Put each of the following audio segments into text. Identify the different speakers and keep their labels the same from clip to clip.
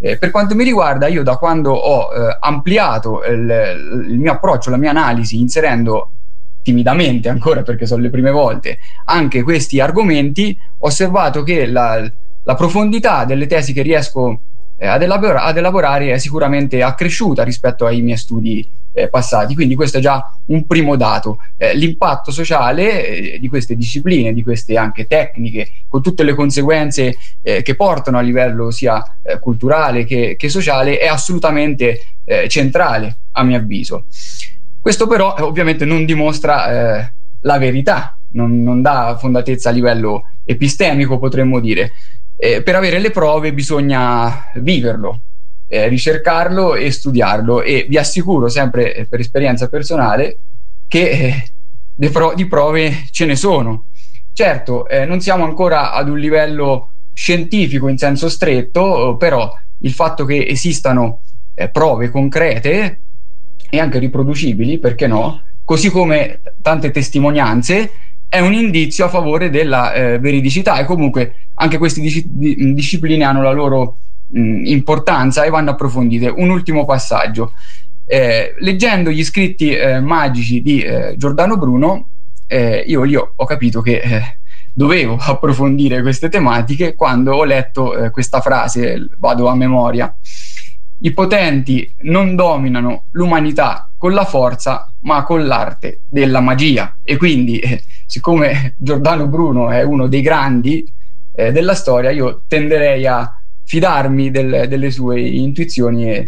Speaker 1: Per quanto mi riguarda, io da quando ho ampliato il mio approccio, la mia analisi, inserendo timidamente ancora, perché sono le prime volte, anche questi argomenti, ho osservato che la profondità delle tesi che riesco ad elaborare è sicuramente accresciuta rispetto ai miei studi passati. Quindi questo è già un primo dato. L'impatto sociale di queste discipline, di queste anche tecniche, con tutte le conseguenze che portano a livello sia culturale che sociale, è assolutamente centrale, a mio avviso. Questo però ovviamente non dimostra la verità, non dà fondatezza a livello epistemico, potremmo dire. Per avere le prove bisogna viverlo, ricercarlo e studiarlo, e vi assicuro sempre per esperienza personale che di prove ce ne sono. Certo, non siamo ancora ad un livello scientifico in senso stretto, però il fatto che esistano prove concrete e anche riproducibili, perché no, così come tante testimonianze, è un indizio a favore della veridicità, e comunque anche queste discipline hanno la loro importanza e vanno approfondite. Un ultimo passaggio. Leggendo gli scritti magici di Giordano Bruno, io lì ho capito che dovevo approfondire queste tematiche quando ho letto questa frase, vado a memoria: i potenti non dominano l'umanità con la forza, ma con l'arte della magia. E quindi, siccome Giordano Bruno è uno dei grandi della storia, io tenderei a fidarmi delle sue intuizioni e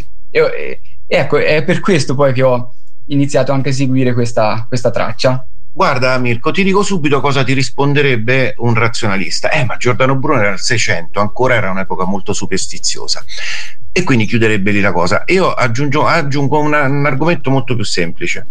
Speaker 1: ecco, è per questo poi che ho iniziato anche a seguire questa traccia.
Speaker 2: Guarda Mirko, ti dico subito cosa ti risponderebbe un razionalista. Ma Giordano Bruno era nel 600, ancora era un'epoca molto superstiziosa, e quindi chiuderebbe lì la cosa. Io aggiungo un argomento molto più semplice,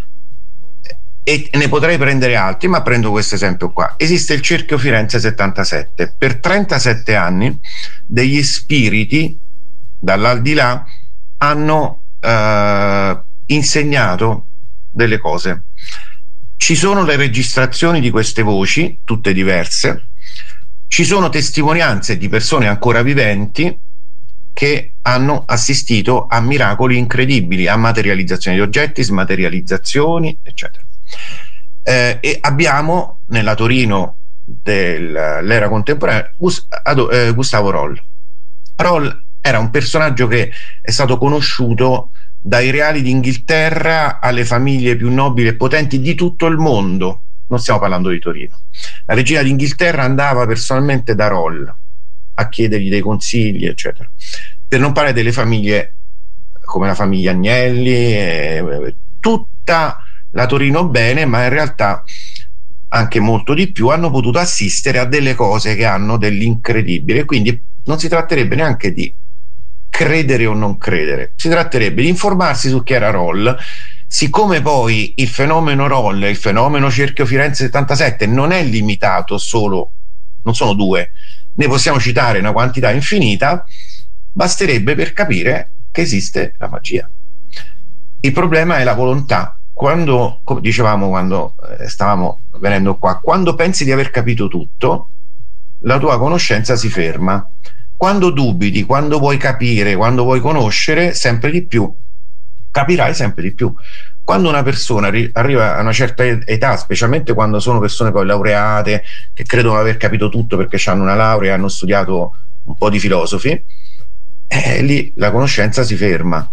Speaker 2: e ne potrei prendere altri, ma prendo questo esempio qua. Esiste il Cerchio Firenze 77. Per 37 anni degli spiriti dall'aldilà hanno insegnato delle cose. Ci sono le registrazioni di queste voci, tutte diverse, ci sono testimonianze di persone ancora viventi che hanno assistito a miracoli incredibili, a materializzazioni di oggetti, smaterializzazioni, eccetera. E abbiamo nella Torino dell'era contemporanea Gustavo Roll. Roll era un personaggio che è stato conosciuto dai reali d'Inghilterra alle famiglie più nobili e potenti di tutto il mondo. Non stiamo parlando di Torino. La regina d'Inghilterra andava personalmente da Roll a chiedergli dei consigli, eccetera. Per non parlare delle famiglie come la famiglia Agnelli, tutta la Torino bene, ma in realtà anche molto di più, hanno potuto assistere a delle cose che hanno dell'incredibile. Quindi non si tratterebbe neanche di credere o non credere, si tratterebbe di informarsi su chi era Roll. Siccome poi il fenomeno Roll, il fenomeno Cerchio Firenze 77 non è limitato solo, non sono due, ne possiamo citare una quantità infinita, basterebbe per capire che esiste la magia. Il problema è la volontà. Quando, come dicevamo quando stavamo venendo qua, quando pensi di aver capito tutto, la tua conoscenza si ferma. Quando dubiti, quando vuoi capire, quando vuoi conoscere sempre di più, capirai sempre di più. Quando una persona arriva a una certa età, specialmente quando sono persone poi laureate, che credono aver capito tutto perché hanno una laurea e hanno studiato un po' di filosofi, lì la conoscenza si ferma.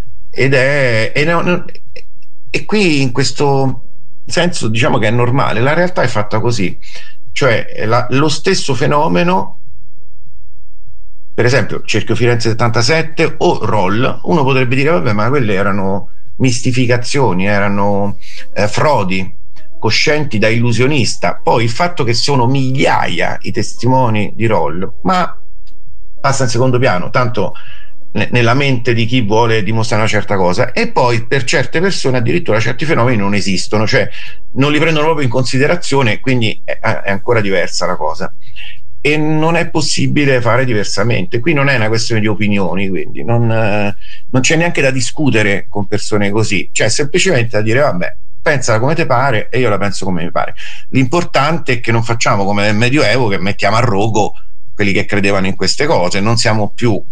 Speaker 2: E qui in questo senso diciamo che è normale, la realtà è fatta così, cioè lo stesso fenomeno, per esempio Cerchio Firenze 77 o Roll, uno potrebbe dire vabbè, ma quelle erano mistificazioni, erano frodi coscienti da illusionista. Poi il fatto che sono migliaia i testimoni di Roll, ma passa in secondo piano, tanto nella mente di chi vuole dimostrare una certa cosa. E poi per certe persone addirittura certi fenomeni non esistono, cioè non li prendono proprio in considerazione, quindi è ancora diversa la cosa. E non è possibile fare diversamente. Qui non è una questione di opinioni, quindi non c'è neanche da discutere con persone così, cioè semplicemente da dire vabbè, pensala come te pare e io la penso come mi pare. L'importante è che non facciamo come nel Medioevo, che mettiamo a rogo quelli che credevano in queste cose. Non siamo più